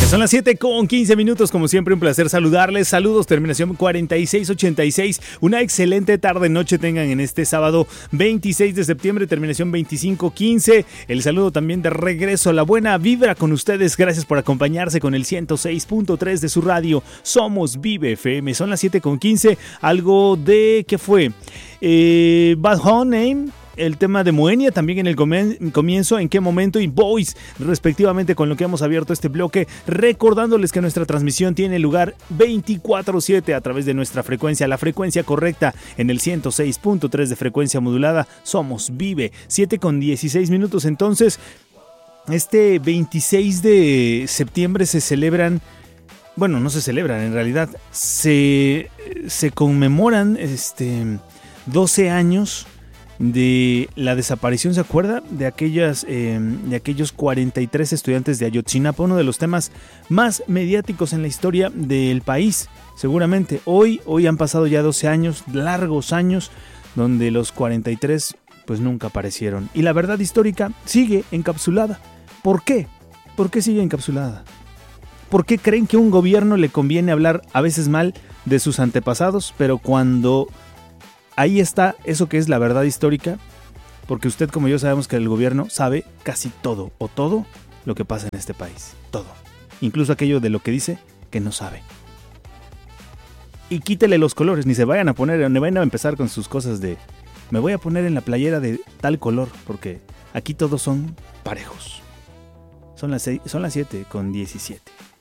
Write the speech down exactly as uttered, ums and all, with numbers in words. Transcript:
Son las siete con quince minutos, como siempre un placer saludarles. Saludos, terminación cuarenta y seis ochenta y seis. Una excelente tarde-noche tengan en este sábado veintiséis de septiembre, terminación veinticinco quince. El saludo también de regreso, la buena vibra con ustedes. Gracias por acompañarse con el ciento seis punto tres de su radio. Somos Vive F M. Son las siete con quince. Algo de... ¿qué fue? Eh, Bad Honey, el tema de Moenia también en el comienzo, en qué momento y Voice respectivamente, con lo que hemos abierto este bloque, recordándoles que nuestra transmisión tiene lugar veinticuatro siete a través de nuestra frecuencia, la frecuencia correcta en el ciento seis punto tres de frecuencia modulada. Somos Vive. Siete con dieciséis minutos. Entonces, este veintiséis de septiembre se celebran, bueno, no se celebran, en realidad se, se conmemoran este, doce años de la desaparición, ¿se acuerda? De aquellas, eh, de aquellos cuarenta y tres estudiantes de Ayotzinapa, uno de los temas más mediáticos en la historia del país, seguramente. Hoy, hoy han pasado ya doce años, largos años, donde los cuarenta y tres pues nunca aparecieron. Y la verdad histórica sigue encapsulada. ¿Por qué? ¿Por qué sigue encapsulada? ¿Por qué creen que a un gobierno le conviene hablar a veces mal de sus antepasados, pero cuando ahí está eso que es la verdad histórica? Porque usted, como yo, sabemos que el gobierno sabe casi todo o todo lo que pasa en este país. Todo. Incluso aquello de lo que dice que no sabe. Y quítele los colores, ni se vayan a poner, ni vayan a empezar con sus cosas de me voy a poner en la playera de tal color, porque aquí todos son parejos. Son las seis, son las siete con diecisiete.